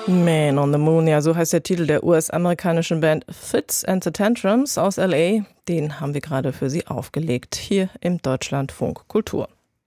Man on the Moon, ja, so heißt der Titel der US-amerikanischen Band Fits and the Tantrums aus L.A. Den haben wir gerade für Sie aufgelegt, hier im Deutschlandfunk Kultur.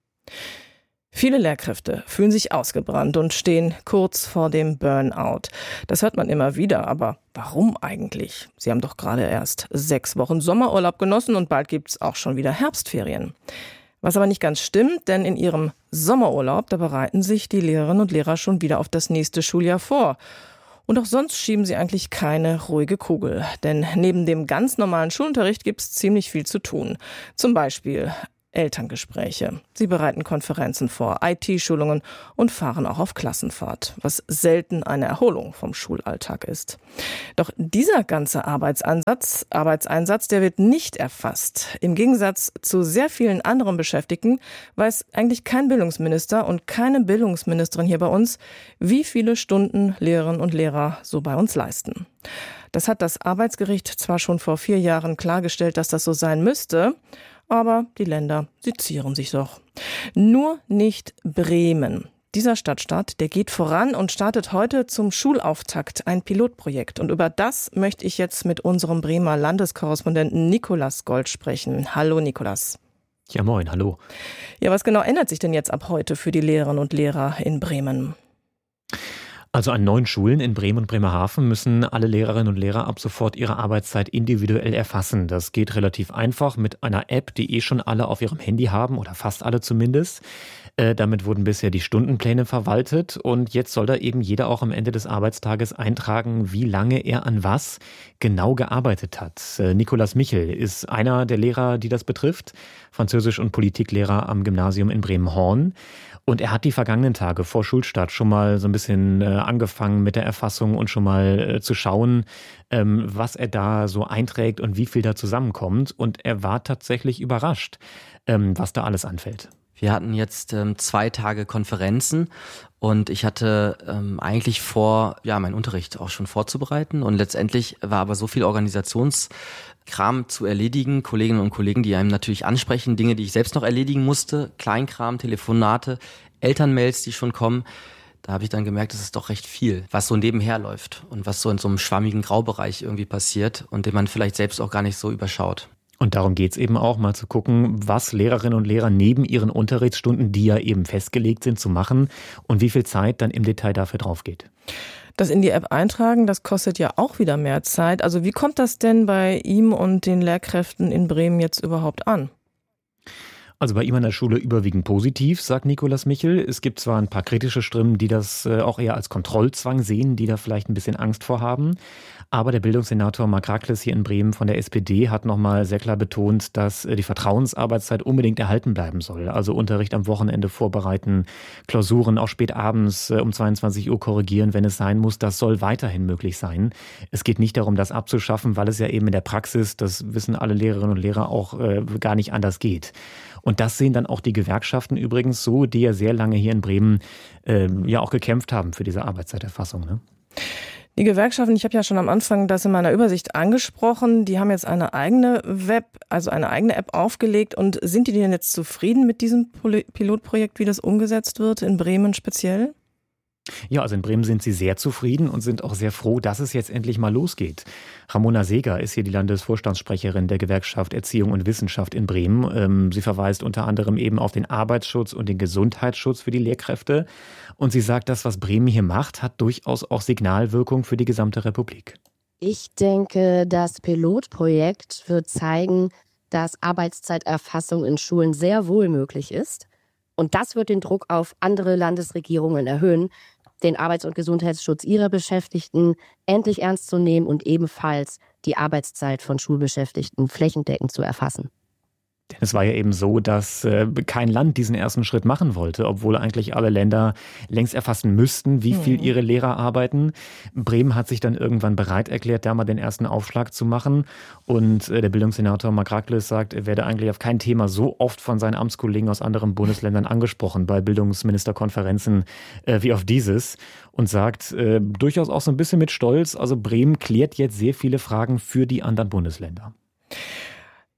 Viele Lehrkräfte fühlen sich ausgebrannt und stehen kurz vor dem Burnout. Das hört man immer wieder, aber warum eigentlich? Sie haben doch gerade erst 6 Wochen Sommerurlaub genossen und bald gibt's auch schon wieder Herbstferien. Was aber nicht ganz stimmt, denn in ihrem Sommerurlaub, da bereiten sich die Lehrerinnen und Lehrer schon wieder auf das nächste Schuljahr vor. Und auch sonst schieben sie eigentlich keine ruhige Kugel. Denn neben dem ganz normalen Schulunterricht gibt's ziemlich viel zu tun. Zum Beispiel Elterngespräche. Sie bereiten Konferenzen vor, IT-Schulungen und fahren auch auf Klassenfahrt, was selten eine Erholung vom Schulalltag ist. Doch dieser ganze Arbeitseinsatz, der wird nicht erfasst. Im Gegensatz zu sehr vielen anderen Beschäftigten weiß eigentlich kein Bildungsminister und keine Bildungsministerin hier bei uns, wie viele Stunden Lehrerinnen und Lehrer so bei uns leisten. Das hat das Arbeitsgericht zwar schon vor 4 Jahren klargestellt, dass das so sein müsste, aber die Länder, sie zieren sich doch. Nur nicht Bremen. Dieser Stadtstaat, der geht voran und startet heute zum Schulauftakt ein Pilotprojekt. Und über das möchte ich jetzt mit unserem Bremer Landeskorrespondenten Nicolas Gold sprechen. Hallo Nicolas. Ja, moin, hallo. Ja, was genau ändert sich denn jetzt ab heute für die Lehrerinnen und Lehrer in Bremen? Also an 9 Schulen in Bremen und Bremerhaven müssen alle Lehrerinnen und Lehrer ab sofort ihre Arbeitszeit individuell erfassen. Das geht relativ einfach mit einer App, die schon alle auf ihrem Handy haben oder fast alle zumindest. Damit wurden bisher die Stundenpläne verwaltet und jetzt soll da eben jeder auch am Ende des Arbeitstages eintragen, wie lange er an was genau gearbeitet hat. Nicolas Michel ist einer der Lehrer, die das betrifft, Französisch- und Politiklehrer am Gymnasium in Bremen-Horn. Und er hat die vergangenen Tage vor Schulstart schon mal so ein bisschen angefangen mit der Erfassung und schon mal zu schauen, was er da so einträgt und wie viel da zusammenkommt. Und er war tatsächlich überrascht, was da alles anfällt. Wir hatten jetzt 2 Tage Konferenzen und ich hatte eigentlich vor, meinen Unterricht auch schon vorzubereiten. Und letztendlich war aber so viel Organisationskram zu erledigen, Kolleginnen und Kollegen, die einem natürlich ansprechen, Dinge, die ich selbst noch erledigen musste, Kleinkram, Telefonate, Elternmails, die schon kommen. Da habe ich dann gemerkt, es ist doch recht viel, was so nebenher läuft und was so in so einem schwammigen Graubereich irgendwie passiert und den man vielleicht selbst auch gar nicht so überschaut. Und darum geht's eben auch, mal zu gucken, was Lehrerinnen und Lehrer neben ihren Unterrichtsstunden, die ja eben festgelegt sind, zu machen und wie viel Zeit dann im Detail dafür drauf geht. Das in die App eintragen, das kostet ja auch wieder mehr Zeit. Also wie kommt das denn bei ihm und den Lehrkräften in Bremen jetzt überhaupt an? Also bei ihm an der Schule überwiegend positiv, sagt Nicolas Michel. Es gibt zwar ein paar kritische Stimmen, die das auch eher als Kontrollzwang sehen, die da vielleicht ein bisschen Angst vor haben. Aber der Bildungssenator Marc Rakles hier in Bremen von der SPD hat nochmal sehr klar betont, dass die Vertrauensarbeitszeit unbedingt erhalten bleiben soll. Also Unterricht am Wochenende vorbereiten, Klausuren auch spät abends um 22 Uhr korrigieren, wenn es sein muss. Das soll weiterhin möglich sein. Es geht nicht darum, das abzuschaffen, weil es ja eben in der Praxis, das wissen alle Lehrerinnen und Lehrer auch, gar nicht anders geht. Und das sehen dann auch die Gewerkschaften übrigens so, die ja sehr lange hier in Bremen ja auch gekämpft haben für diese Arbeitszeiterfassung, ne? Die Gewerkschaften, ich habe ja schon am Anfang das in meiner Übersicht angesprochen, die haben jetzt eine eigene eine eigene App aufgelegt. Und sind die denn jetzt zufrieden mit diesem Pilotprojekt, wie das umgesetzt wird, in Bremen speziell? Ja, also in Bremen sind sie sehr zufrieden und sind auch sehr froh, dass es jetzt endlich mal losgeht. Ramona Seeger ist hier die Landesvorstandssprecherin der Gewerkschaft Erziehung und Wissenschaft in Bremen. Sie verweist unter anderem eben auf den Arbeitsschutz und den Gesundheitsschutz für die Lehrkräfte. Und sie sagt, das, was Bremen hier macht, hat durchaus auch Signalwirkung für die gesamte Republik. Ich denke, das Pilotprojekt wird zeigen, dass Arbeitszeiterfassung in Schulen sehr wohl möglich ist. Und das wird den Druck auf andere Landesregierungen erhöhen, den Arbeits- und Gesundheitsschutz ihrer Beschäftigten endlich ernst zu nehmen und ebenfalls die Arbeitszeit von Schulbeschäftigten flächendeckend zu erfassen. Denn es war ja eben so, dass kein Land diesen ersten Schritt machen wollte, obwohl eigentlich alle Länder längst erfassen müssten, wie viel ihre Lehrer arbeiten. Bremen hat sich dann irgendwann bereit erklärt, da mal den ersten Aufschlag zu machen. Und der Bildungssenator Marc Rakles sagt, er werde eigentlich auf kein Thema so oft von seinen Amtskollegen aus anderen Bundesländern angesprochen bei Bildungsministerkonferenzen wie auf dieses. Und sagt durchaus auch so ein bisschen mit Stolz, also Bremen klärt jetzt sehr viele Fragen für die anderen Bundesländer.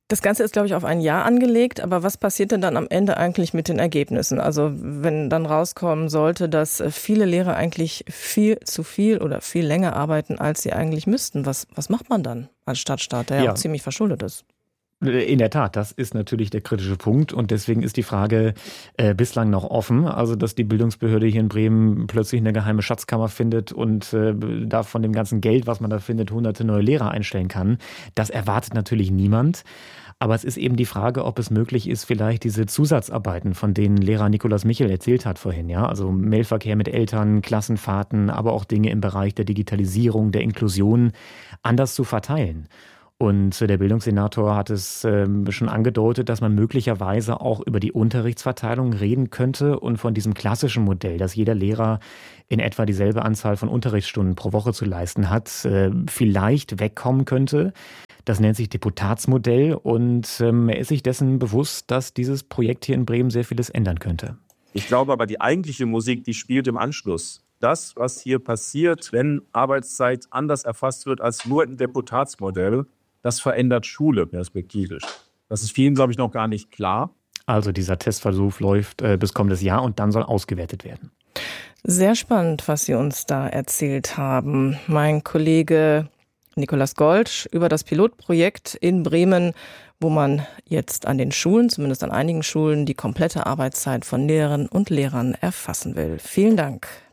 Das Ganze ist, glaube ich, auf ein Jahr angelegt, aber was passiert denn dann am Ende eigentlich mit den Ergebnissen? Also wenn dann rauskommen sollte, dass viele Lehrer eigentlich viel zu viel oder viel länger arbeiten, als sie eigentlich müssten, was macht man dann als Stadtstaat, der ja auch ziemlich verschuldet ist? In der Tat, das ist natürlich der kritische Punkt und deswegen ist die Frage bislang noch offen. Also, dass die Bildungsbehörde hier in Bremen plötzlich eine geheime Schatzkammer findet und da von dem ganzen Geld, was man da findet, hunderte neue Lehrer einstellen kann, das erwartet natürlich niemand. Aber es ist eben die Frage, ob es möglich ist, vielleicht diese Zusatzarbeiten, von denen Lehrer Nikolaus Michel erzählt hat vorhin, ja, also Mailverkehr mit Eltern, Klassenfahrten, aber auch Dinge im Bereich der Digitalisierung, der Inklusion, anders zu verteilen. Und der Bildungssenator hat es schon angedeutet, dass man möglicherweise auch über die Unterrichtsverteilung reden könnte und von diesem klassischen Modell, dass jeder Lehrer in etwa dieselbe Anzahl von Unterrichtsstunden pro Woche zu leisten hat, vielleicht wegkommen könnte. Das nennt sich Deputatsmodell und er ist sich dessen bewusst, dass dieses Projekt hier in Bremen sehr vieles ändern könnte. Ich glaube aber, die eigentliche Musik, die spielt im Anschluss. Das, was hier passiert, wenn Arbeitszeit anders erfasst wird als nur ein Deputatsmodell, das verändert Schule perspektivisch. Das ist vielen, glaube ich, noch gar nicht klar. Also dieser Testversuch läuft bis kommendes Jahr und dann soll ausgewertet werden. Sehr spannend, was Sie uns da erzählt haben. Mein Kollege Nikolaus Gold über das Pilotprojekt in Bremen, wo man jetzt an den Schulen, zumindest an einigen Schulen, die komplette Arbeitszeit von Lehrerinnen und Lehrern erfassen will. Vielen Dank.